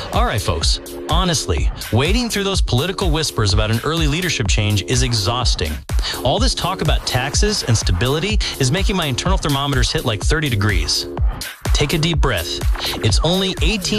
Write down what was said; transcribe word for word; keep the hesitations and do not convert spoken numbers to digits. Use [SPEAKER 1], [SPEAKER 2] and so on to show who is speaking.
[SPEAKER 1] All right, folks. Honestly, wading through those political whispers about an early leadership change is exhausting. All this talk about taxes and stability is making my internal thermometers hit like thirty degrees. Take a deep breath. It's only eighteen